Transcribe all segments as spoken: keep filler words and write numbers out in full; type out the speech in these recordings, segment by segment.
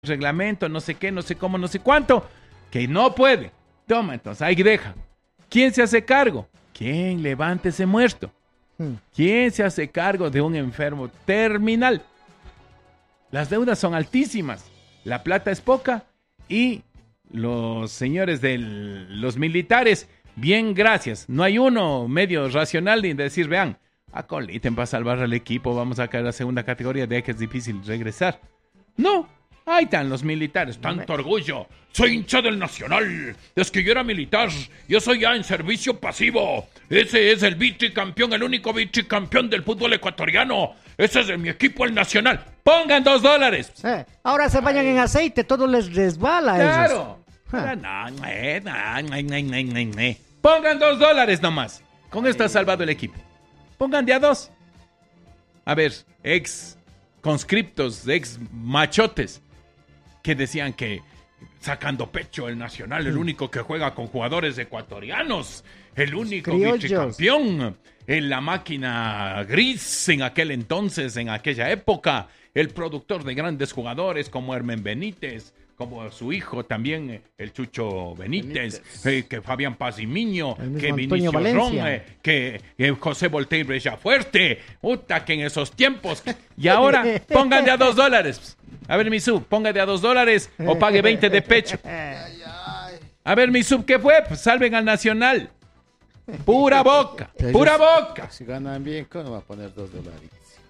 reglamento, no sé qué, no sé cómo, no sé cuánto, que no puede. Toma, entonces, ahí deja. ¿Quién se hace cargo? ¿Quién levanta ese muerto? Hmm. ¿Quién se hace cargo de un enfermo terminal? Las deudas son altísimas, la plata es poca y los señores de los militares, bien, gracias. No hay uno medio racional de decir, vean, acoliten para salvar al equipo, vamos a caer a la segunda categoría, de que es difícil regresar. No, ahí están los militares, tanto orgullo. Soy hincha del Nacional, es que yo era militar, yo soy ya en servicio pasivo. Ese es el vicecampeón, el único vicecampeón del fútbol ecuatoriano. Ese es de mi equipo, el Nacional. Pongan dos dólares. Eh, ahora se bañan en aceite, todo les resbala. Claro. Ah. No, no, no, no, no, no. Pongan dos dólares nomás. Con esto ha salvado el equipo. Pongan de a dos. A ver, ex conscriptos, ex machotes, que decían que sacando pecho el Nacional, el único que juega con jugadores ecuatorianos, el único vicecampeón en la máquina gris en aquel entonces, en aquella época, el productor de grandes jugadores como Hermen Benítez, como su hijo también, el Chucho Benítez, Benítez. Eh, que Fabián Pazimiño, que Vinicio Ron, eh, que eh, José Voltaire ya fuerte, puta, que en esos tiempos, y ahora pongan de a dos dólares. A ver, mi sub, ponga de a dos dólares o pague veinte de pecho. A ver, mi sub, ¿qué fue? Pues salven al Nacional. Pura boca, pura boca. Si ganan bien, ¿cómo va a poner dos dólares?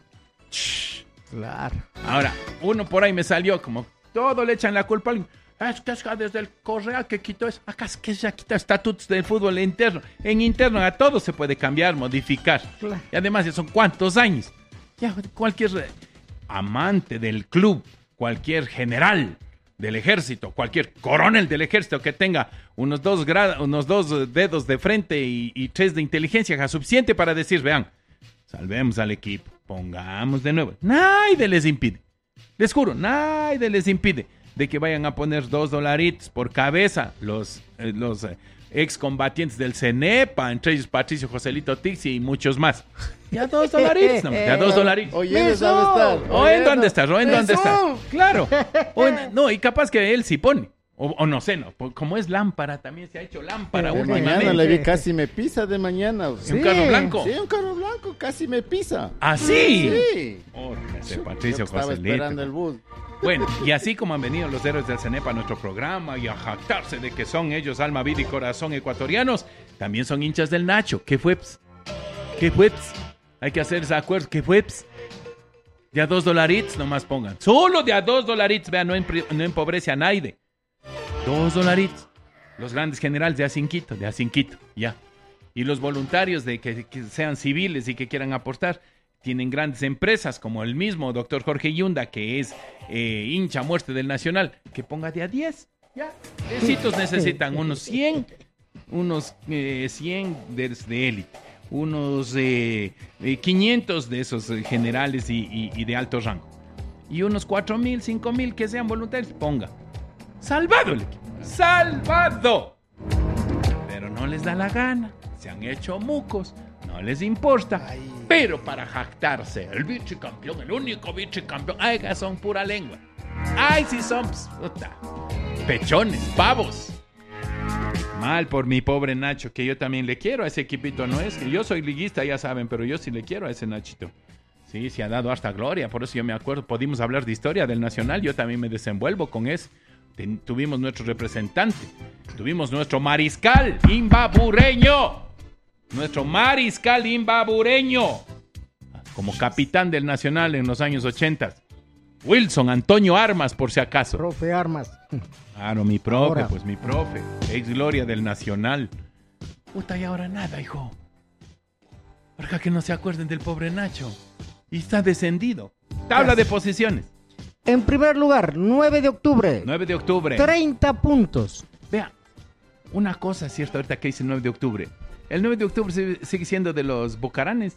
Claro. Ahora, uno por ahí me salió como... Todo le echan la culpa al... Es que es desde el Correa que quitó eso. Acá es que ya quita estatutos del fútbol interno. En interno a todo se puede cambiar, modificar. Claro. Y además ya son cuántos años. Ya cualquier amante del club, cualquier general del ejército, cualquier coronel del ejército que tenga unos dos, grad, unos dos dedos de frente y, y tres de inteligencia suficiente para decir, vean, salvemos al equipo, pongamos de nuevo. Nadie les impide. Les juro, nadie les impide de que vayan a poner dos dolaritos por cabeza los, eh, los eh, excombatientes del CENEPA, entre ellos Patricio Joselito Tixi y muchos más. Ya dos dolaritos, no, ya dos dolaritos. Oye, ¿dónde está? ¿O en dónde está? ¿O en dónde está? Claro. O en, no, y capaz que él sí pone. O, o no sé, no, como es lámpara, también se ha hecho lámpara. De mañana le vi, casi me pisa de mañana. ¿Sí? ¿Un carro blanco? Sí, un carro blanco, casi me pisa. ¿Ah, sí? Sí. Oh, ese Patricio Yo estaba Joselito. esperando el bus. Bueno, y así como han venido los héroes del CENEPA a nuestro programa y a jactarse de que son ellos alma, vida y corazón ecuatorianos, también son hinchas del Nacho. ¿Qué fue? ¿Qué fue? Hay que hacer ese acuerdo. ¿Qué fue? De a dos dolaritos nomás pongan. Solo de a dos dolaritos, vean, no, empre- no empobrece a nadie. Dos dolaritos. Los grandes generales de a cinquito, de a cinquito, ya. Y los voluntarios de que, que sean civiles y que quieran aportar, tienen grandes empresas como el mismo doctor Jorge Yunda, que es eh, hincha a muerte del Nacional, que ponga de a diez, ya. Diecitos necesitan unos cien, unos eh, cien de, de élite, unos eh, eh, quinientos de esos eh, generales y, y, y de alto rango. Y unos cuatro mil, cinco mil que sean voluntarios, ponga. ¡Salvado el equipo! ¡Salvado! Pero no les da la gana. Se han hecho mucos. No les importa. Ay. Pero para jactarse, el vicecampeón, el único vicecampeón. ¡Ay, que son pura lengua! ¡Ay, sí son! Puta. Pechones, pavos. Mal por mi pobre Nacho, que yo también le quiero a ese equipito. No es que yo soy liguista, ya saben, pero yo sí le quiero a ese Nachito. Sí, se ha dado hasta gloria. Por eso yo me acuerdo. Pudimos hablar de historia del Nacional. Yo también me desenvuelvo con eso. Ten, tuvimos nuestro representante, tuvimos nuestro mariscal imbabureño, nuestro mariscal imbabureño, como capitán del Nacional en los años ochenta, Wilson Antonio Armas, por si acaso. Profe Armas. Claro, mi profe, ahora. pues mi profe, ex gloria del Nacional. Puta, y ahora nada, hijo. Para que no se acuerden del pobre Nacho. Y está descendido. Tabla de posiciones. En primer lugar, nueve de octubre. nueve de octubre. treinta puntos. Vea, una cosa es cierta ahorita que dice el nueve de octubre. El nueve de octubre sigue siendo de los Bucaranes.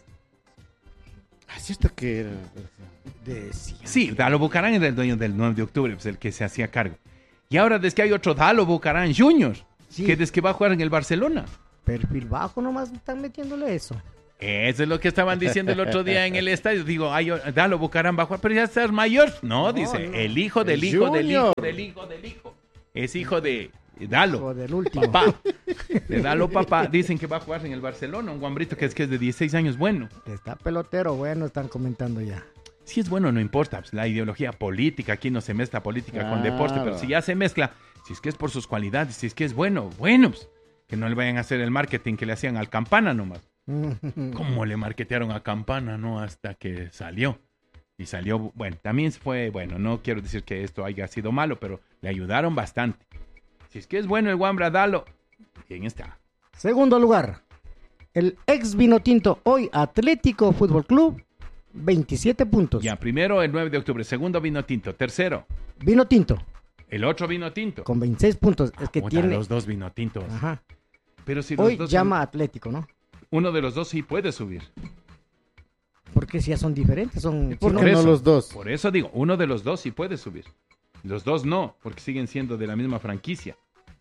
Ah, cierto que... Decía. Sí, Dalo Bucarán era el dueño del nueve de octubre, pues el que se hacía cargo. Y ahora desde que hay otro Dalo Bucarán junior, sí, que desde que va a jugar en el Barcelona. Perfil bajo nomás están metiéndole eso. Eso es lo que estaban diciendo el otro día en el estadio. Digo, ay, Dalo Bucaram va a jugar, pero ya estás mayor. No, No, dice, no. el hijo del El hijo del hijo Junior. del hijo del hijo. Es hijo de Dalo. Hijo del último. Papá. De Dalo papá. Dicen que va a jugar en el Barcelona, un guambrito que es que es de dieciséis años. Bueno, Está pelotero, bueno, están comentando ya. si es bueno no importa, pues, la ideología política, aquí no se mezcla política con Claro. deporte, pero si ya se mezcla, si es que es por sus cualidades, si es que es bueno, bueno, pues, que no le vayan a hacer el marketing que le hacían al Campana nomás. ¿Cómo le marketearon a Campana, no? Hasta que salió. Y salió, bueno, también fue, bueno, no quiero decir que esto haya sido malo, pero le ayudaron bastante. Si es que es bueno el Wambra, dalo. ¿Quién está? Segundo lugar, el ex Vinotinto, hoy Atlético Fútbol Club, veintisiete puntos. Ya, primero el nueve de octubre, segundo vino tinto, tercero, Vinotinto, el otro vino tinto. con veintiséis puntos. Es que Puta, tiene... los dos vino tintos. Ajá. Pero si los Hoy dos llama Atlético, ¿no? uno de los dos sí puede subir. Porque si ya son diferentes, son... ¿Por si qué no- no los dos? Por eso digo, uno de los dos sí puede subir. Los dos no, porque siguen siendo de la misma franquicia.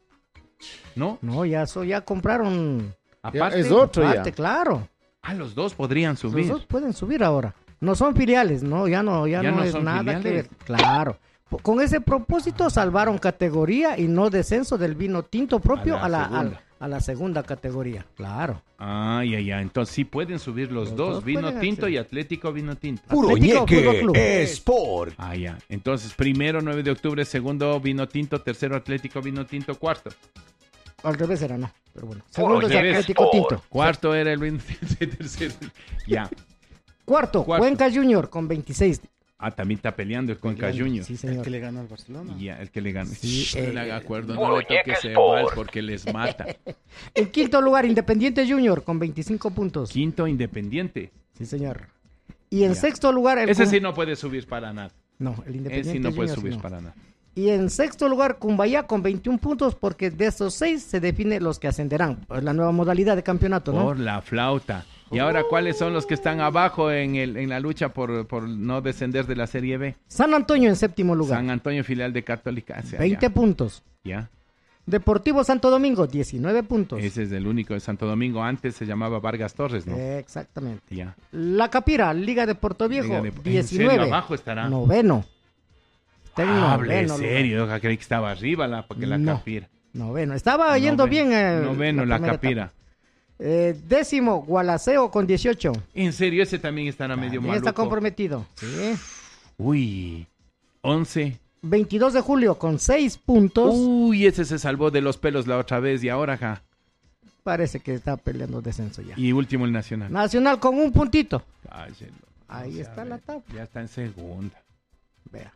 ¿No? No, ya, so- ya compraron... Aparte, es otro Aparte, ya. claro. ah, los dos podrían subir. Los dos pueden subir ahora. No son filiales, no, ya no, ya Ya no, no es son nada filiales. que ver. Claro. Po- Con ese propósito salvaron categoría y no descenso del vino tinto propio A a la la, a segunda. a la segunda categoría. Claro. Ah, ya, ya. Entonces sí pueden subir los, Los dos, dos vino pueden tinto acceder. y Atlético vino tinto. Puro Atlético Fútbol ñeque Club. Sport. Ah, ya. Entonces, primero nueve de octubre, segundo vino tinto, tercero Atlético vino tinto, cuarto. Al revés era, no. Pero bueno. Segundo es revés. Atlético Tinto. Cuarto era el vino tinto y tercero. Ya. Cuarto, Cuarto. Cuenca Junior con veintiséis. Ah, también está peleando el Cuenca Junior. Sí, El señor. que le ganó al Barcelona. Y ya, el que le gana. Sí, Shh, no le haga eh, acuerdo, no le toque ese vals porque les mata. En quinto lugar, Independiente Junior con veinticinco puntos. Quinto, Independiente. Sí, señor. Y en Ya. sexto lugar, el Ese Cum- sí no puede subir para nada. No, el Ese Independiente sí no puede Junior, subir no. para nada. Y en sexto lugar, Cumbayá con veintiún puntos, porque de esos seis se define los que ascenderán. Pues la nueva modalidad de campeonato, ¿no? Por la flauta. Y ahora, ¿cuáles son los que están abajo en, el, en la lucha por, por no descender de la Serie B? San Antonio en séptimo lugar, San Antonio, filial de Católica. O sea, veinte puntos. Ya, Deportivo Santo Domingo, diecinueve puntos. ya. Ese es el único de Santo Domingo. Antes se llamaba Vargas Torres, ¿no? Exactamente. Ya. La Capira, Liga de Puerto Viejo, Liga de- ¿en diecinueve. serio abajo estará? Noveno. Está en Hable noveno serio, yo creí que estaba arriba la, porque la No. Capira. lugar. Noveno. Estaba yendo Noveno, bien. eh, Noveno, la, primera Capira. etapa. Eh, décimo, Gualaceo con dieciocho. En serio, ese también estará medio También maluco. está comprometido. Sí. Uy, once. veintidós de julio con seis puntos. Uy, ese se salvó de los pelos la otra vez y ahora, ja. Parece que está peleando descenso ya. Y último el Nacional. Nacional con un puntito. Cállelo. Ahí No está sabe. la tabla. Ya está en segunda. Vea.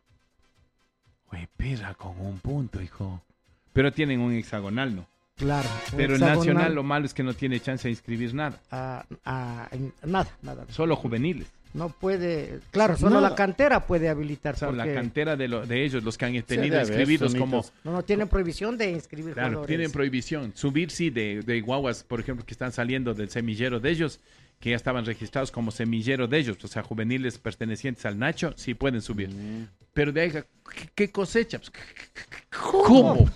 Güey, perra con un punto, hijo. Pero tienen un hexagonal, ¿no? Claro. un Pero el hexagonal, Nacional lo malo es que no tiene chance de inscribir nada. ah, ah, en- nada, nada. Solo juveniles. No puede. Claro, solo Nada. la cantera puede habilitar. O sea, la porque cantera de, lo- de ellos, los que han tenido de haber, inscribidos como... solitos. no, no tienen prohibición de inscribir Claro, jugadores. tienen prohibición. Subir, sí, de, de guaguas, por ejemplo, que están saliendo del semillero de ellos, que ya estaban registrados como semillero de ellos, o sea, juveniles pertenecientes al Nacho, sí pueden subir. Pero de ahí, ¿qué, qué cosecha? Pues, ¿cómo?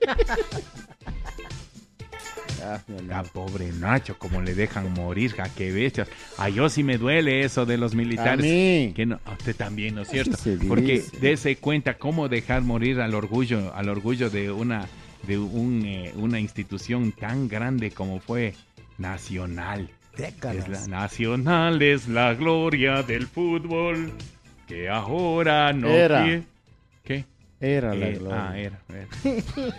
Ah, mi Ah, amor. pobre Nacho, como le dejan morir, ja, qué bestias. A yo sí me duele eso de los militares. A mí. Que no, a usted también, ¿no es cierto? se dice. Porque dése cuenta cómo dejar morir al orgullo, al orgullo de una, de un, eh, una institución tan grande como fue Nacional. Décadas. Es la, Nacional es la gloria del fútbol que ahora no Era. quiere- ¿Qué? Era la Eh, gloria. ah, era, era.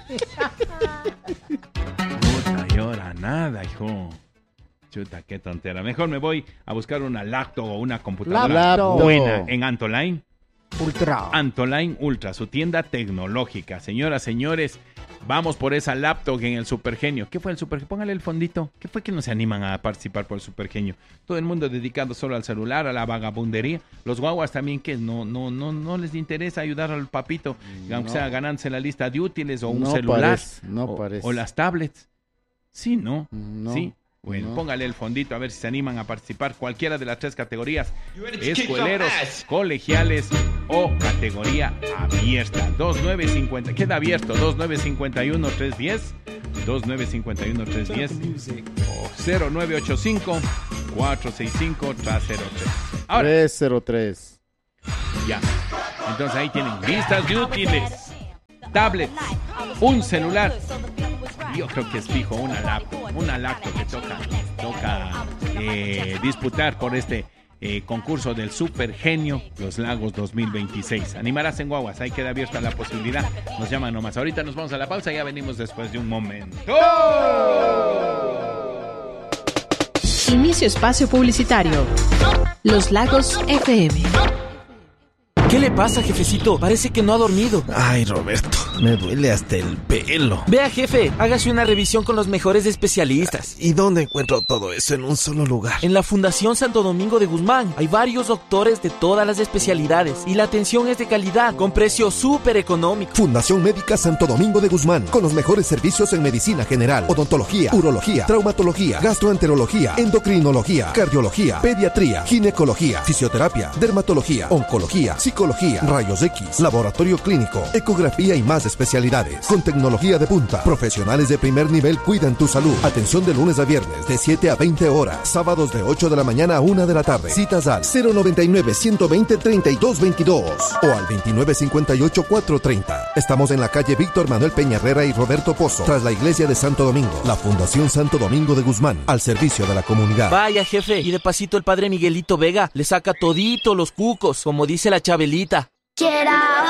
Puta, llora nada, hijo. Chuta, qué tontera. Mejor me voy a buscar una lacto o una computadora Lacto. buena en Antoline. Ultra. Antoline Ultra, su tienda tecnológica. Señoras, señores, vamos por esa laptop en el Supergenio. ¿Qué fue el Supergenio? Póngale el fondito. ¿Qué fue que no se animan a participar por el Supergenio? Todo el mundo dedicado solo al celular, a la vagabundería. Los guaguas también que no no no no les interesa ayudar al papito, aunque No. sea ganándose la lista de útiles o un No celular parece, no o, parece. o las tablets. Sí, ¿no? No, Sí. Bueno, no. póngale el fondito a ver si se animan a participar cualquiera de las tres categorías, escueleros, colegiales o categoría abierta. veintinueve cincuenta, queda abierto, veintinueve cincuenta y uno, trescientos diez, veintinueve cincuenta y uno, trescientos diez o cero nueve ochenta y cinco, cuatro seis cinco tres cero tres. Ahora, tres cero tres. ya. Entonces ahí tienen listas de útiles, tablets, un celular. Yo creo que es fijo una laptop, una laptop que toca, toca eh, disputar por este eh, concurso del Super Genio Los Lagos dos mil veintiséis. Animarás en guaguas, ahí queda abierta la posibilidad. Nos llaman nomás. Ahorita nos vamos a la pausa, ya venimos después de un momento. Inicio espacio publicitario. Los Lagos F M. ¿Qué le pasa, jefecito? Parece que no ha dormido. Ay, Roberto, me duele hasta el pelo. Vea, jefe, hágase una revisión con los mejores especialistas. ¿Y dónde encuentro todo eso en un solo lugar? En la Fundación Santo Domingo de Guzmán hay varios doctores de todas las especialidades y la atención es de calidad, con precio súper económico. Fundación Médica Santo Domingo de Guzmán, con los mejores servicios en medicina general, odontología, urología, traumatología, gastroenterología, endocrinología, cardiología, pediatría, ginecología, fisioterapia, dermatología, oncología, psicología, rayos X, laboratorio clínico, ecografía y más especialidades. Con tecnología de punta, profesionales de primer nivel cuidan tu salud. Atención de lunes a viernes de siete a veinte horas, sábados de ocho de la mañana a una de la tarde. Citas al cero noventa y nueve, ciento veinte, treinta y dos veintidós o al veintinueve cincuenta y ocho, cuatrocientos treinta. Estamos en la calle Víctor Manuel Peña Herrera y Roberto Pozo, tras la iglesia de Santo Domingo. La Fundación Santo Domingo de Guzmán, al servicio de la comunidad. Vaya, jefe, y de pasito el padre Miguelito Vega le saca todito los cucos, como dice la Chabelita. Get out.